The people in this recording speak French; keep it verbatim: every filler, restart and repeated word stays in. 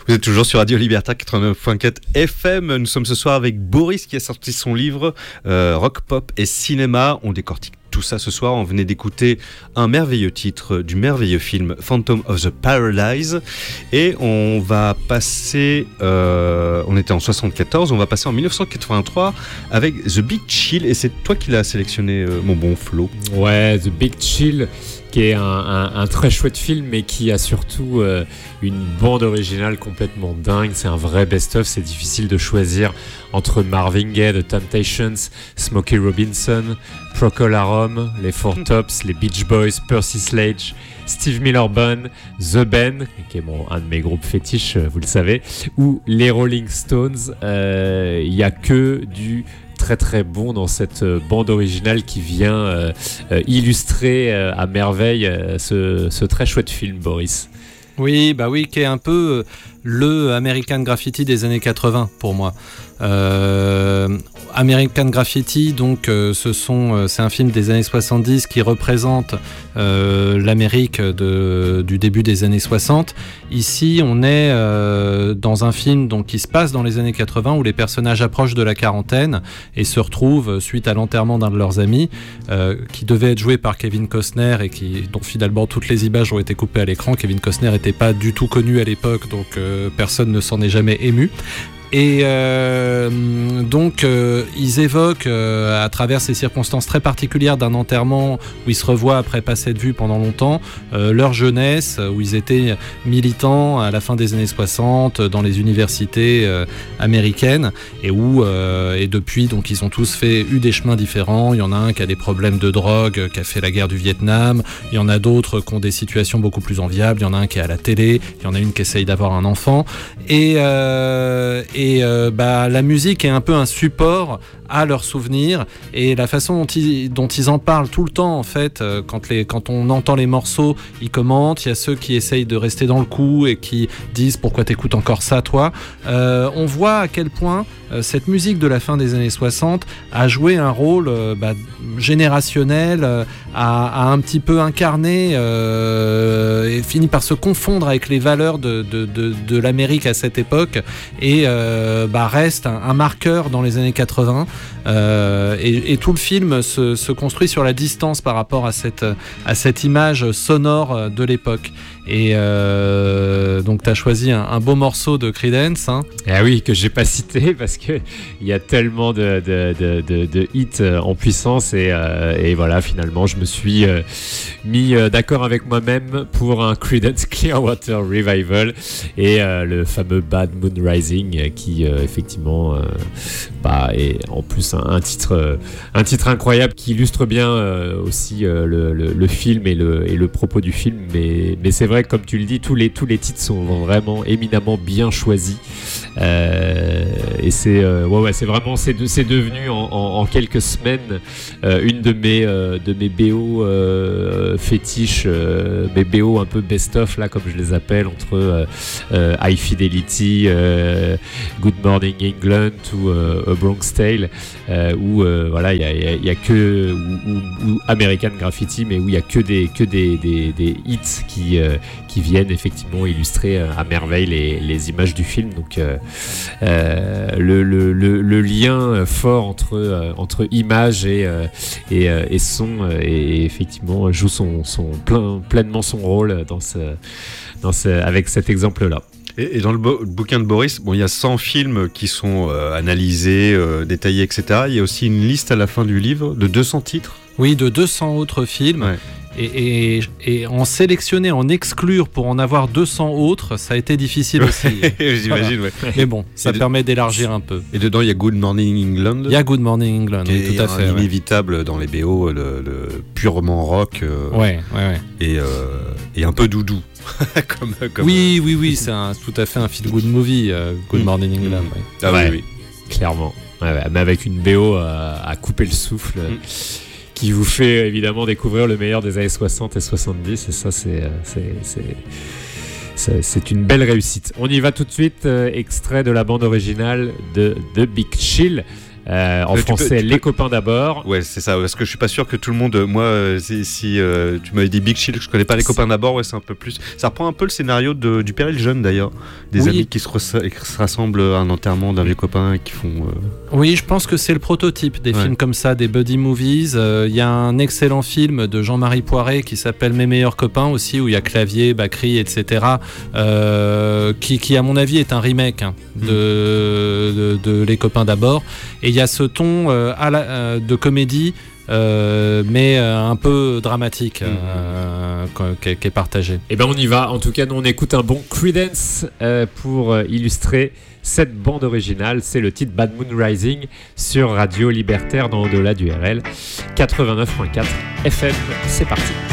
Vous êtes toujours sur Radio Libertaire quatre-vingt-neuf virgule quatre F M. Nous sommes ce soir avec Boris qui a sorti son livre euh, Rock, Pop et Cinéma. On décortique tout ça ce soir. On venait d'écouter un merveilleux titre du merveilleux film Phantom of the Paradise. Et on va passer... Euh, on était en soixante-quatorze, on va passer en dix-neuf cent quatre-vingt-trois avec The Big Chill. Et c'est toi qui l'as sélectionné, euh, mon bon Flo. Ouais, The Big Chill, qui est un, un, un très chouette film, mais qui a surtout euh, une bande originale complètement dingue. C'est un vrai best-of. C'est difficile de choisir entre Marvin Gaye, The Temptations, Smokey Robinson, Procol Harum, les Four Tops, les Beach Boys, Percy Sledge, Steve Miller Band, The Band, qui est mon, un de mes groupes fétiches, vous le savez, ou les Rolling Stones. Il euh, n'y a que du très très bon dans cette bande originale qui vient euh, euh, illustrer euh, à merveille euh, ce, ce très chouette film, Boris. Oui, bah oui, qui est un peu le American Graffiti des années quatre-vingts pour moi. Euh, American Graffiti, donc, euh, ce sont, euh, c'est un film des années soixante-dix qui représente euh, l'Amérique de, du début des années soixante. Ici, on est euh, dans un film donc, qui se passe dans les années quatre-vingts où les personnages approchent de la quarantaine et se retrouvent suite à l'enterrement d'un de leurs amis euh, qui devait être joué par Kevin Costner et qui, dont finalement toutes les images ont été coupées à l'écran. Kevin Costner n'était pas du tout connu à l'époque, donc euh, personne ne s'en est jamais ému. Et euh, donc euh, ils évoquent euh, à travers ces circonstances très particulières d'un enterrement où ils se revoient après pas s'être vus pendant longtemps, euh, leur jeunesse où ils étaient militants à la fin des années soixante dans les universités euh, américaines et où euh, et depuis donc ils ont tous fait eu des chemins différents. Il y en a un qui a des problèmes de drogue, qui a fait la guerre du Vietnam, il y en a d'autres qui ont des situations beaucoup plus enviables, il y en a un qui est à la télé, il y en a une qui essaye d'avoir un enfant et, euh, et Et euh, bah, la musique est un peu un support à leurs souvenirs et la façon dont ils, dont ils en parlent tout le temps en fait, euh, quand, les, quand on entend les morceaux, ils commentent, il y a ceux qui essayent de rester dans le coup et qui disent pourquoi t'écoutes encore ça toi. Euh, on voit à quel point euh, cette musique de la fin des années soixante a joué un rôle euh, bah, générationnel, euh, a, a un petit peu incarné euh, et finit par se confondre avec les valeurs de, de, de, de l'Amérique à cette époque et euh, bah, reste un, un marqueur dans les années quatre-vingts. Euh, et, et tout le film se, se construit sur la distance par rapport à cette, à cette image sonore de l'époque. Et euh, donc tu as choisi un, un beau morceau de Creedence, hein. Ah oui, que j'ai pas cité parce que il y a tellement de, de, de, de, de hits en puissance et, euh, et voilà, finalement je me suis euh, mis euh, d'accord avec moi-même pour un Creedence Clearwater Revival et euh, le fameux Bad Moon Rising qui euh, effectivement euh, bah, est en plus un, un titre euh, un titre incroyable qui illustre bien euh, aussi euh, le, le, le film et le, et le propos du film, mais, mais c'est vrai, comme tu le dis, tous les, tous les titres sont vraiment éminemment bien choisis. Euh, et c'est, euh, ouais, ouais, c'est vraiment, c'est, de, c'est devenu en, en, en quelques semaines euh, une de mes, euh, de mes B O euh, fétiches, euh, mes B O un peu best-of, là, comme je les appelle, entre euh, euh, High Fidelity, euh, Good Morning England ou euh, A Bronx Tale, euh, où euh, voilà, il y a, y, y a que, ou, ou, ou American Graffiti, mais où il y a que des, que des, des, des hits qui euh, qui viennent effectivement illustrer à merveille les, les images du film. Donc euh, euh, le, le, le, le lien fort entre, euh, entre image et, euh, et, euh, et son euh, et effectivement joue son, son, plein, pleinement son rôle dans ce, dans ce, avec cet exemple-là. Et, et dans le, bo- le bouquin de Boris, bon, il y a cent films qui sont euh, analysés, euh, détaillés, et cetera. Il y a aussi une liste à la fin du livre de deux cents titres. Oui, de deux cents autres films. Ouais. Et, et, et en sélectionner, en exclure pour en avoir deux cents autres, ça a été difficile aussi. J'imagine, ouais. Mais bon, ça de... permet d'élargir un peu. Et dedans, il y a Good Morning England. Il y a Good Morning England, qui oui, tout à fait. C'est inévitable ouais. dans les B O, le, le purement rock. Euh, ouais, ouais, ouais. Et, euh, et un peu doudou. comme, comme, oui, oui, oui, c'est un, tout à fait un feel-good movie, euh, Good Morning England. Mmh. Ouais. Ah ouais, oui, oui, clairement. Ouais, ouais, mais avec une B O à, à couper le souffle. Mmh. Qui vous fait évidemment découvrir le meilleur des années soixante et soixante-dix, et ça c'est, c'est, c'est, c'est, c'est une belle réussite. On y va tout de suite, euh, extrait de la bande originale de The Big Chill, Euh, en Mais tu français, peux- tu Les peux- copains d'abord. Ouais, c'est ça. Parce que je suis pas sûr que tout le monde. Moi, euh, si, si, euh, tu m'avais dit Big Chill, je connais pas les copains d'abord. Ouais, c'est un peu plus. Ça reprend un peu le scénario de, du Père et le Jeune d'ailleurs. Des Oui. amis qui se, re- qui se rassemblent à un enterrement d'un vieux copain et qui font. euh, Oui, je pense que c'est le prototype des Ouais. films comme ça, des buddy movies. Euh, Il y a un excellent film de Jean-Marie Poiret qui s'appelle Mes meilleurs copains aussi, où il y a Clavier, Bacri, et cetera. Euh, qui, qui, à mon avis, est un remake hein, de, de, de Les copains d'abord. Et il y a ce ton euh, à la- euh, de comédie. Euh, mais euh, un peu dramatique euh, euh, qui, est- qui est partagé. Eh ben on y va. En tout cas, nous on écoute un bon Creedence euh, pour euh, illustrer cette bande originale. C'est le titre Bad Moon Rising sur Radio Libertaire dans Au-delà du R L quatre-vingt-neuf virgule quatre F M. C'est parti.